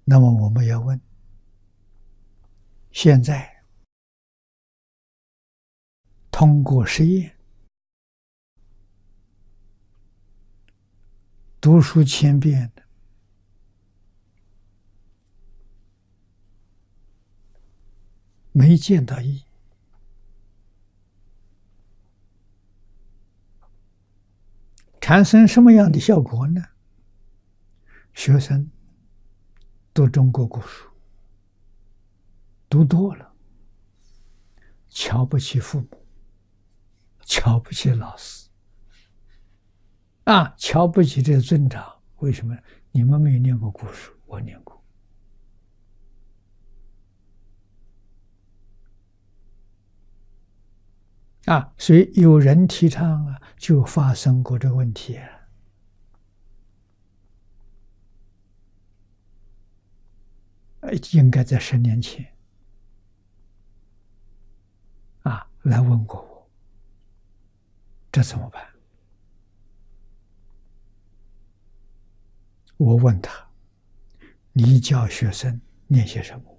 那么我们要问：现在通过实验，读书千遍的，没见到意义，产生什么样的效果呢？学生读中国古书，读多了，瞧不起父母，瞧不起老师，瞧不起这些尊长。为什么？你们没有念过古书，我念过。所以有人提倡就发生过这个问题应该在10年前来问过我，这怎么办？我问他：你教学生念些什么？